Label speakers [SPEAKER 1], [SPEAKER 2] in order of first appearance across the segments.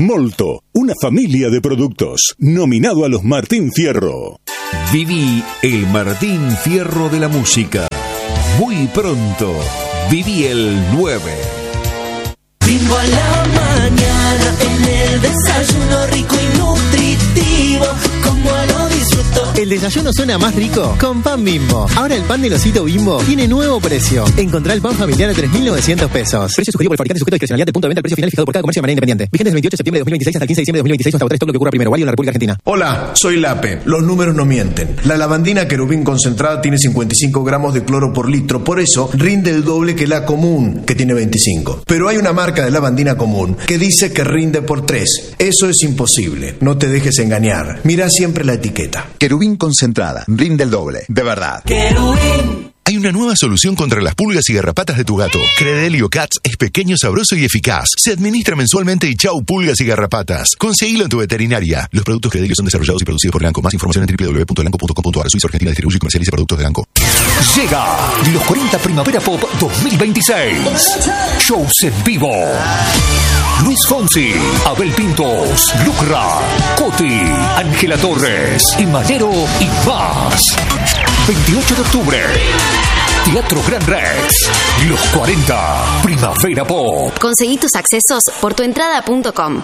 [SPEAKER 1] Molto, una familia de productos, nominado a los Martín Fierro.
[SPEAKER 2] Viví el Martín Fierro de la música. Muy pronto, viví el 9.
[SPEAKER 3] Bimbo a la mañana, en el desayuno rico y nutritivo, como lo disfruto.
[SPEAKER 4] El desayuno suena más rico con pan Bimbo. Ahora el pan del osito Bimbo tiene nuevo precio. Encontrá el pan familiar a 3.900 pesos. Precio sugerido por el fabricante, sujeto a discrecionalidad de punto de venta al precio final fijado por cada comercio de manera independiente. Vigente desde el 28 de septiembre de 2026 hasta el 15 de diciembre de 2026 hasta agotar stock lo que ocurra primero. Válido en la República Argentina.
[SPEAKER 5] Hola, soy Lape. Los números no mienten. La lavandina Querubín concentrada tiene 55 gramos de cloro por litro. Por eso rinde el doble que la común, que tiene 25. Pero hay una marca de lavandina común que dice que rinde por 3. Eso es imposible. No te dejes engañar. Mira siempre la etiqueta.
[SPEAKER 6] Querubín concentrada. Rinde el doble. De verdad.
[SPEAKER 3] Querubín.
[SPEAKER 7] Hay una nueva solución contra las pulgas y garrapatas de tu gato. Credelio Cats es pequeño, sabroso y eficaz. Se administra mensualmente y chau pulgas y garrapatas. Conseguilo en tu veterinaria. Los productos Credelio son desarrollados y producidos por Lanco. Más información en www.lanco.com.ar. Suiza Argentina distribuye y comercializa productos de Lanco.
[SPEAKER 2] Llega los 40 Primavera Pop 2026. Shows en vivo. Luis Fonsi, Abel Pintos, Lucra, Coti, Ángela Torres, Imanero y más. 28 de octubre, Teatro Gran Rex. Los 40 Primavera Pop.
[SPEAKER 8] Conseguí tus accesos por tuentrada.com.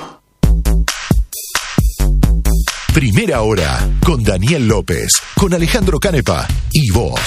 [SPEAKER 7] Primera hora con Daniel López, con Alejandro Canepa y vos.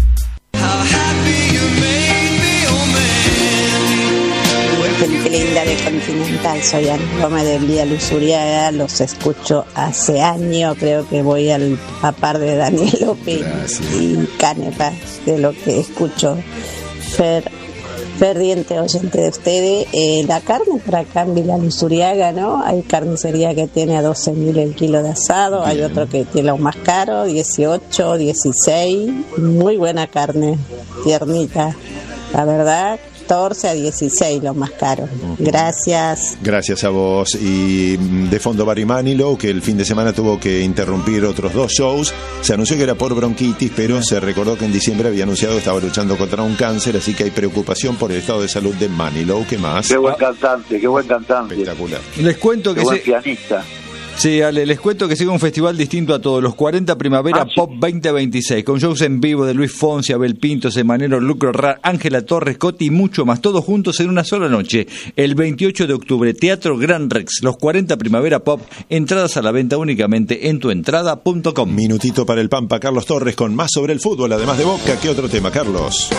[SPEAKER 9] Gente linda de Continental, soy Ana Gómez de Vía Luzuriaga, los escucho hace años, creo que voy al par de Daniel López y Canepa, de lo que escucho. Ferviente oyente de ustedes. La carne por acá en Villa Luzuriaga, ¿no? Hay carnicería que tiene a 12.000 el kilo de asado, hay otro que tiene lo más caro, 18, 16, muy buena carne, tiernita, la verdad. 14 a 16 lo más caro. Gracias.
[SPEAKER 10] Gracias a vos. Y de fondo Barry Manilow, que el fin de semana tuvo que interrumpir otros 2 shows. Se anunció que era por bronquitis, pero se recordó que en diciembre había anunciado que estaba luchando contra un cáncer, así que hay preocupación por el estado de salud de Manilow. ¿Qué más?
[SPEAKER 11] Qué buen cantante, qué buen cantante.
[SPEAKER 10] Espectacular.
[SPEAKER 12] Les cuento que
[SPEAKER 11] qué buen pianista.
[SPEAKER 12] Sí, Ale, les cuento que sigue un festival distinto a todos, los 40 Primavera Pop 2026, con shows en vivo de Luis Fonsi, Abel Pintos, Emanero, Lucro, Ángela Torres, Coti y mucho más, todos juntos en una sola noche, el 28 de octubre, Teatro Gran Rex, los 40 Primavera Pop, entradas a la venta únicamente en tuentrada.com.
[SPEAKER 10] Minutito para el Pampa, Carlos Torres, con más sobre el fútbol, además de Boca. ¿Qué otro tema, Carlos?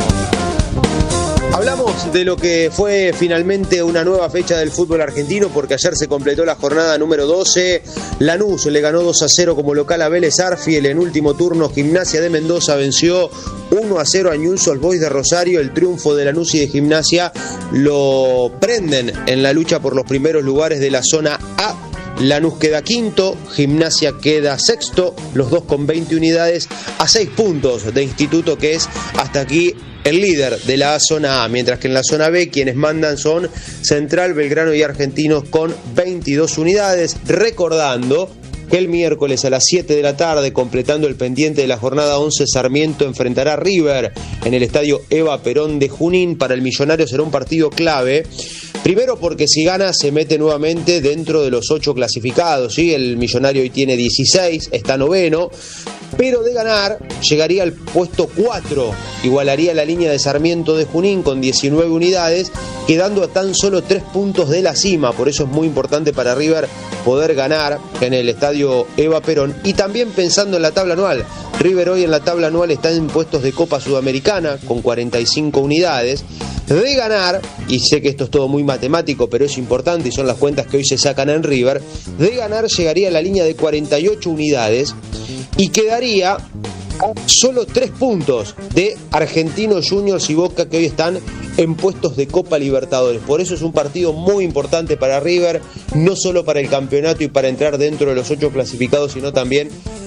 [SPEAKER 13] Hablamos de lo que fue finalmente una nueva fecha del fútbol argentino, porque ayer se completó la jornada número 12. Lanús le ganó 2-0 como local a Vélez Arfiel. En último turno, Gimnasia de Mendoza venció 1-0 a Newell's Old Boys de Rosario. El triunfo de Lanús y de Gimnasia lo prenden en la lucha por los primeros lugares de la zona A. Lanús queda quinto, Gimnasia queda sexto, los dos con 20 unidades, a 6 puntos de Instituto, que es hasta aquí el líder de la zona A, mientras que en la zona B quienes mandan son Central, Belgrano y Argentinos con 22 unidades. Recordando que el miércoles a las 7 de la tarde, completando el pendiente de la jornada 11, Sarmiento enfrentará a River en el estadio Eva Perón de Junín. Para el Millonario será un partido clave. Primero porque si gana se mete nuevamente dentro de los 8 clasificados, ¿sí? El Millonario hoy tiene 16, está noveno, pero de ganar llegaría al puesto 4, igualaría la línea de Sarmiento de Junín con 19 unidades, quedando a tan solo 3 puntos de la cima. Por eso es muy importante para River poder ganar en el estadio Eva Perón. Y también pensando en la tabla anual, River hoy en la tabla anual está en puestos de Copa Sudamericana con 45 unidades. De ganar, y sé que esto es todo muy matemático, pero es importante y son las cuentas que hoy se sacan en River, de ganar llegaría a la línea de 48 unidades y quedaría a solo 3 puntos de Argentinos Juniors y Boca, que hoy están en puestos de Copa Libertadores. Por eso es un partido muy importante para River, no solo para el campeonato y para entrar dentro de los 8 clasificados, sino también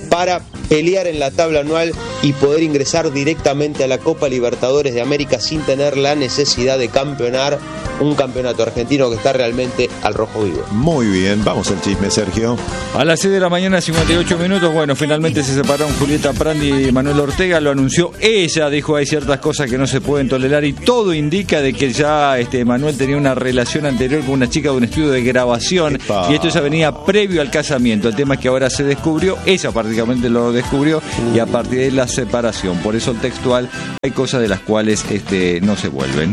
[SPEAKER 13] para pelear en la tabla anual y poder ingresar directamente a la Copa Libertadores de América sin tener la necesidad de campeonar un campeonato argentino que está realmente al rojo vivo.
[SPEAKER 10] Muy bien, vamos al chisme, Sergio.
[SPEAKER 12] A las 6 de la mañana, 58 minutos, bueno, finalmente se separaron Julieta Prandi y Manuel Ortega, lo anunció ella, dijo hay ciertas cosas que no se pueden tolerar y todo indica de que ya Manuel tenía una relación anterior con una chica de un estudio de grabación. Epa. Y esto ya venía previo al casamiento. El tema es que ahora se descubrió, ella prácticamente lo descubrió y a partir de la separación. Por eso el textual, hay cosas de las cuales no se vuelven.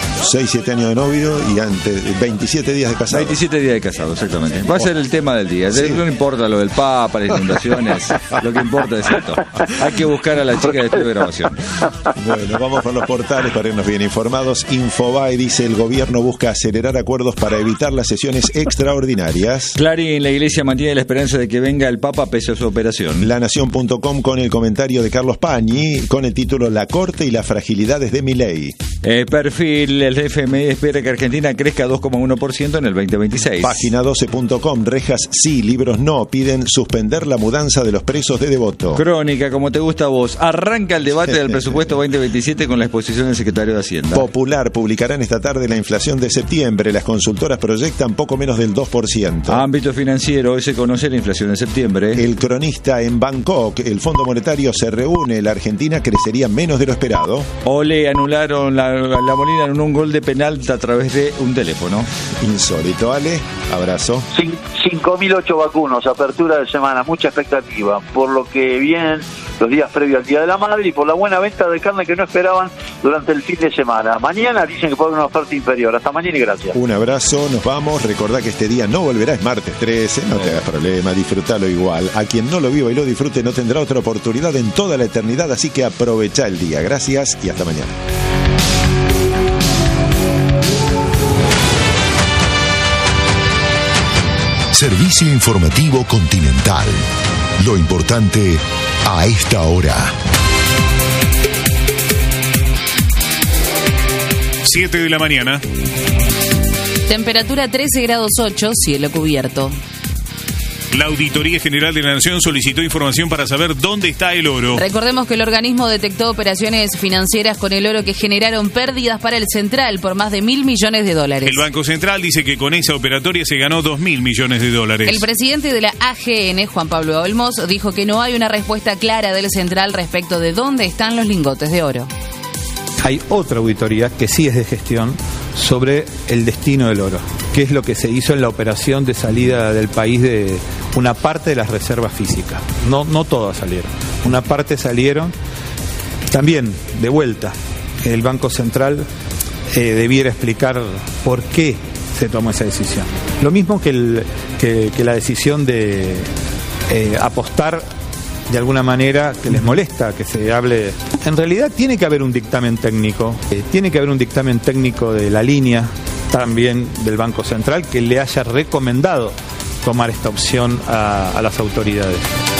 [SPEAKER 10] 6-7 años de novio y antes 27 días de casado.
[SPEAKER 12] 27 días de casado, exactamente. Va a ser el tema del día. Sí. No importa lo del Papa, las inundaciones, lo que importa es esto. Hay que buscar a la chica de estudio de grabación.
[SPEAKER 10] Bueno, vamos con los portales para irnos bien informados. Infobae dice: el gobierno busca acelerar acuerdos para evitar las sesiones extraordinarias.
[SPEAKER 12] Clarín, la iglesia mantiene la esperanza de que venga el Papa pese a su operación.
[SPEAKER 10] LaNación.com con el comentario de Carlos Pañi con el título La Corte y las fragilidades de Milei.
[SPEAKER 12] Perfil, el FMI espera que Argentina crezca 2,1% en el 2026.
[SPEAKER 10] Página 12.com, rejas sí, libros no, piden suspender la mudanza de los presos de Devoto.
[SPEAKER 12] Crónica, como te gusta a vos, arranca el debate del presupuesto 2027 con la exposición del secretario de Hacienda.
[SPEAKER 10] Popular, publicarán esta tarde la inflación de septiembre, las consultoras proyectan poco menos del 2%.
[SPEAKER 12] Ámbito financiero, hoy se conoce la inflación de septiembre.
[SPEAKER 10] El Cronista en Bangkok, el Fondo Monetario se reúne, la Argentina crecería menos de lo esperado.
[SPEAKER 12] Ole, anularon la Molina en un gol de penalti a través de un teléfono.
[SPEAKER 10] Insólito. Ale, abrazo.
[SPEAKER 11] 5.008 vacunos, apertura de semana, mucha expectativa, por lo que vienen los días previos al Día de la Madre y por la buena venta de carne que no esperaban durante el fin de semana. Mañana dicen que puede haber una oferta inferior. Hasta mañana y gracias.
[SPEAKER 10] Un abrazo, nos vamos. Recordá que este día no volverá, es martes 13, no te hagas problema, disfrutalo igual. A quien no lo viva y lo disfrute no tendrá otra oportunidad en toda la eternidad, así que aprovecha el día. Gracias y hasta mañana.
[SPEAKER 2] Servicio Informativo Continental. Lo importante a esta hora.
[SPEAKER 14] 7 de la mañana.
[SPEAKER 15] Temperatura 13 grados 8, cielo cubierto.
[SPEAKER 14] La Auditoría General de la Nación solicitó información para saber dónde está el oro.
[SPEAKER 15] Recordemos que el organismo detectó operaciones financieras con el oro que generaron pérdidas para el Central por más de $1.000 millones.
[SPEAKER 14] El Banco Central dice que con esa operatoria se ganó $2.000 millones.
[SPEAKER 15] El presidente de la AGN, Juan Pablo Olmos, dijo que no hay una respuesta clara del Central respecto de dónde están los lingotes de oro.
[SPEAKER 16] Hay otra auditoría que sí es de gestión sobre el destino del oro, que es lo que se hizo en la operación de salida del país de una parte de las reservas físicas. No todas salieron, una parte salieron. También, de vuelta, el Banco Central debiera explicar por qué se tomó esa decisión. Lo mismo que la decisión de apostar de alguna manera, que les molesta que se hable. En realidad tiene que haber un dictamen técnico, de la línea también del Banco Central que le haya recomendado tomar esta opción a las autoridades.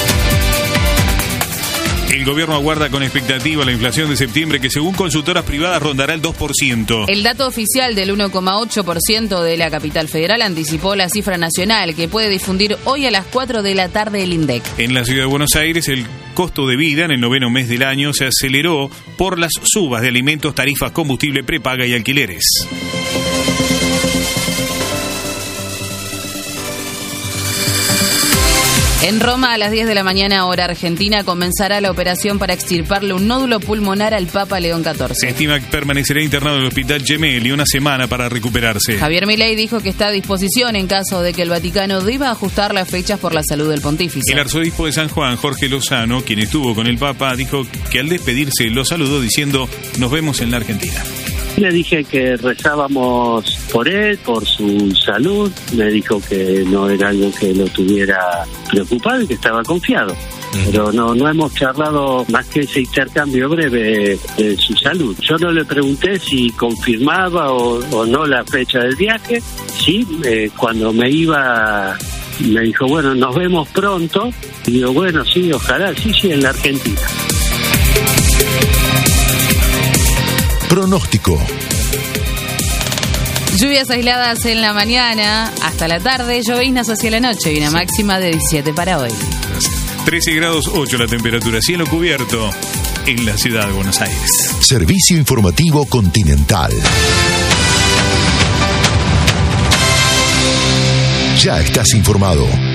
[SPEAKER 14] El gobierno aguarda con expectativa la inflación de septiembre que según consultoras privadas rondará el 2%.
[SPEAKER 15] El dato oficial del 1,8% de la capital federal anticipó la cifra nacional que puede difundir hoy a las 4 de la tarde el INDEC.
[SPEAKER 14] En la ciudad de Buenos Aires el costo de vida en el noveno mes del año se aceleró por las subas de alimentos, tarifas, combustible, prepaga y alquileres.
[SPEAKER 15] En Roma, a las 10 de la mañana, hora argentina, comenzará la operación para extirparle un nódulo pulmonar al Papa León XIV.
[SPEAKER 14] Se estima que permanecerá internado en el hospital Gemelli una semana para recuperarse.
[SPEAKER 15] Javier Milei dijo que está a disposición en caso de que el Vaticano deba ajustar las fechas por la salud del pontífice.
[SPEAKER 14] El arzobispo de San Juan, Jorge Lozano, quien estuvo con el Papa, dijo que al despedirse lo saludó diciendo: nos vemos en la Argentina.
[SPEAKER 17] Le dije que rezábamos por él, por su salud. Me dijo que no era algo que lo tuviera preocupado y que estaba confiado. Pero no hemos charlado más que ese intercambio breve de su salud. Yo no le pregunté si confirmaba o no la fecha del viaje. Sí, cuando me iba me dijo, bueno, nos vemos pronto. Y digo, bueno, sí, ojalá, sí, en la Argentina.
[SPEAKER 2] Pronóstico.
[SPEAKER 15] Lluvias aisladas en la mañana hasta la tarde, lloviznas hacia la noche y una máxima de 17 para hoy.
[SPEAKER 14] Gracias. 13 grados 8 la temperatura, cielo cubierto en la ciudad de Buenos Aires.
[SPEAKER 2] Servicio Informativo Continental. Ya estás informado.